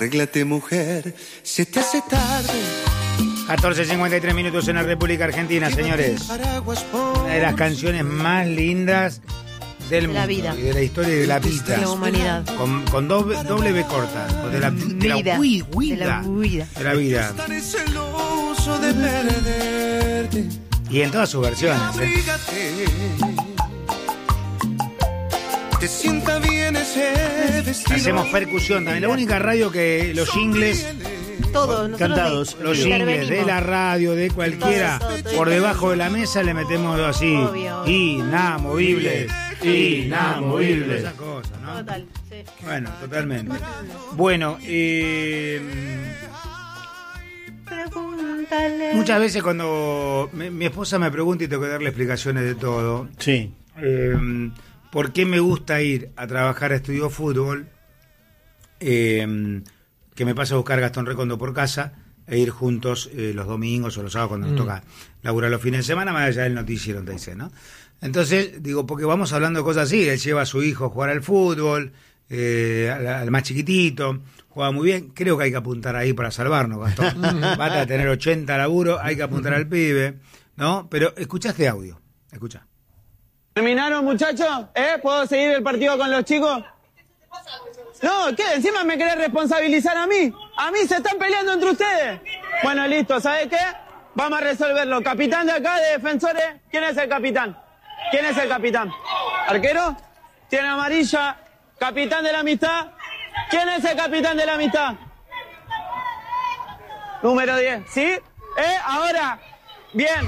Arréglate, mujer, se te hace tarde. 14:53 minutos en la República Argentina, señores. Una de las canciones más lindas del mundo, vida. Y de la historia de la vida. De la humanidad. Con doble B corta. O de la vida. De la vida. Y en todas sus versiones. Te sienta bien ese vestido. Hacemos percusión también. La única radio que los jingles Todos, cantados, los jingles de la radio, de cualquiera, Todos. por debajo de la mesa le metemos así. Obvio. Inamovibles. Inamovibles. Esas cosas, ¿no? Total, sí. Bueno, totalmente. Bueno, Pregúntale. muchas veces cuando mi esposa me pregunta y tengo que darle explicaciones de todo, Sí. ¿por qué me gusta ir a trabajar a Estudio Fútbol? Que me pasa a buscar Gastón Recondo por casa e ir juntos los domingos o los sábados cuando nos toca laburar los fines de semana, más allá del noticiero, te dice, ¿no? Entonces, digo, porque vamos hablando de cosas así, él lleva a su hijo a jugar al fútbol, al más chiquitito, juega muy bien, creo que hay que apuntar ahí para salvarnos, Gastón. Basta de tener 80 laburos, hay que apuntar al pibe, ¿no? Pero escuchá este audio, escuchá. ¿Terminaron, muchachos? ¿Puedo seguir el partido con los chicos? No, ¿qué? ¿Encima me querés responsabilizar a mí? ¿A mí se están peleando entre ustedes? Bueno, listo, ¿sabes qué? Vamos a resolverlo. Capitán de acá, de defensores, ¿quién es el capitán? ¿Quién es el capitán? ¿Arquero? ¿Tiene amarilla? ¿Capitán de la amistad? ¿Quién es el capitán de la amistad? Número 10, ¿sí? Ahora, bien.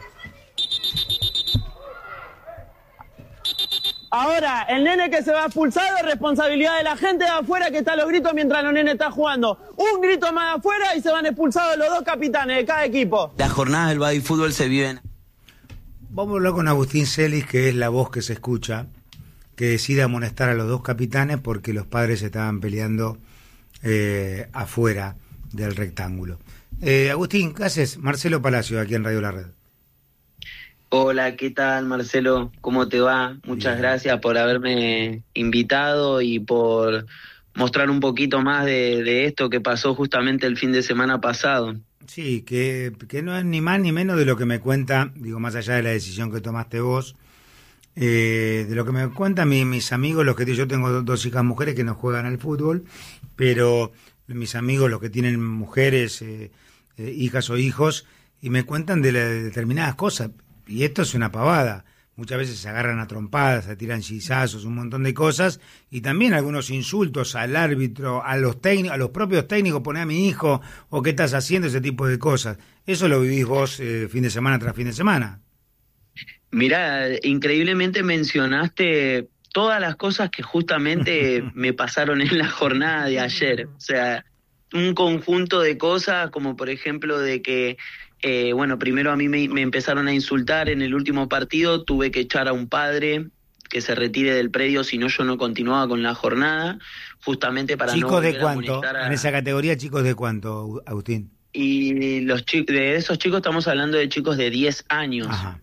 Ahora, el nene que se va expulsado es responsabilidad de la gente de afuera que está a los gritos mientras los nenes están jugando. Un grito más de afuera y se van expulsados los dos capitanes de cada equipo. Las jornadas del baby fútbol se viven. Vamos a hablar con Agustín Celis, que es la voz que se escucha, que decide amonestar a los dos capitanes porque los padres estaban peleando afuera del rectángulo. Agustín, ¿qué haces? Marcelo Palacio, aquí en Radio La Red. Hola, ¿qué tal, Marcelo? ¿Cómo te va? Muchas gracias por haberme invitado y por mostrar un poquito más de esto que pasó justamente el fin de semana pasado. Sí, que no es ni más ni menos de lo que me cuenta, digo, más allá de la decisión que tomaste vos, de lo que me cuentan mis amigos, los que yo tengo dos hijas mujeres que no juegan al fútbol, pero mis amigos, los que tienen mujeres, hijas o hijos, y me cuentan de determinadas cosas. Y esto es una pavada. Muchas veces se agarran a trompadas, se tiran chisazos, un montón de cosas, y también algunos insultos al árbitro, a los técnicos, a los propios técnicos, poné a mi hijo, o qué estás haciendo, ese tipo de cosas. Eso lo vivís vos fin de semana tras fin de semana. Mirá, increíblemente mencionaste todas las cosas que justamente me pasaron en la jornada de ayer. O sea, un conjunto de cosas, como por ejemplo de que primero a mí me empezaron a insultar en el último partido, tuve que echar a un padre que se retire del predio, si no yo no continuaba con la jornada, justamente para ¿Chicos no de cuánto? En esa categoría, ¿chicos de cuánto, Agustín? Y de esos chicos estamos hablando de chicos de 10 años. Ajá.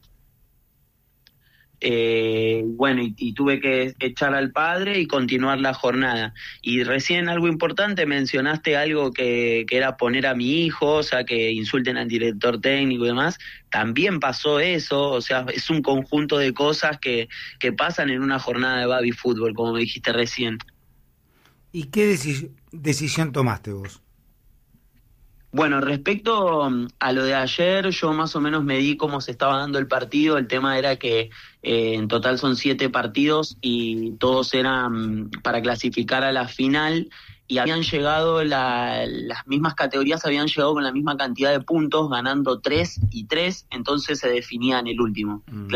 Y tuve que echar al padre y continuar la jornada. Y recién algo importante, mencionaste algo que era poner a mi hijo, o sea, que insulten al director técnico y demás. También pasó eso, o sea, es un conjunto de cosas que pasan en una jornada de baby fútbol, como me dijiste recién. ¿Y qué decisión tomaste vos? Bueno, respecto a lo de ayer, yo más o menos medí cómo se estaba dando el partido. El tema era que en total son 7 partidos y todos eran para clasificar a la final, y habían llegado las mismas categorías, habían llegado con la misma cantidad de puntos, ganando 3 y 3, entonces se definía en el último.